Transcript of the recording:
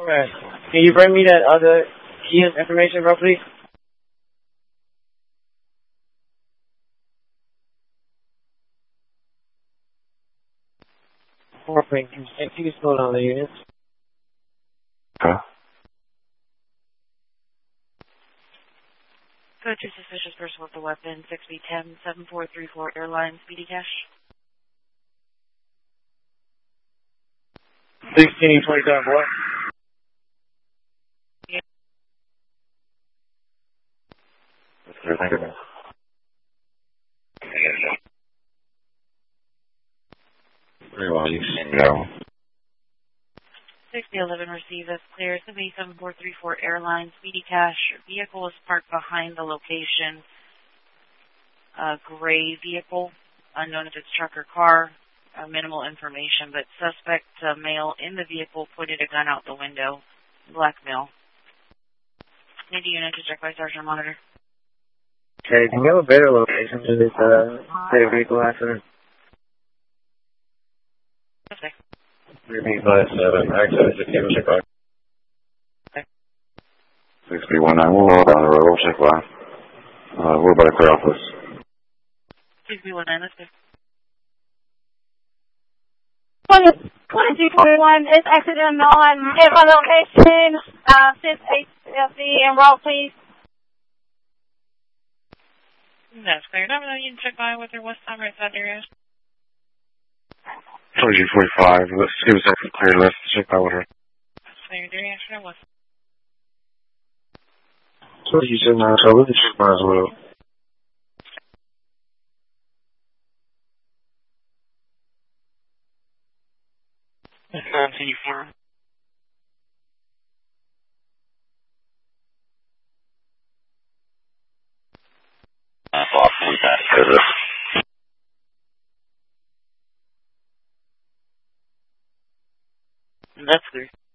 Alright. Can you bring me that other key information, bro, please? Can you slow down the units? Okay. Go to suspicious person with a weapon, 6B10 7434 Airlines, BD Cash. 1627, boy. Yeah. Thank you. Very well, you see me now. 6011 receive as clear. Submit 7434 Airlines, BD Cash. Vehicle is parked behind the location. A gray vehicle, unknown if it's truck or car. Minimal information, but suspect male in the vehicle pointed a gun out the window. Black male. Need a unit to check by Sergeant Monitor. Okay, can you have a better location to this vehicle accident? Okay. 3B57, access to Kim check by. 6B19, we'll roll down the road, we'll check by. We're about to clear off this. 6B19, let's go. 2241 is accident on my location, 6HLC, enroll please. That's clear. Number you can check by with her west side, right side area. 2245, let's give us a clear list to check by with her. That's clear. Dairy after west. 2279, so we can check by as well. Continue forward. That's clear.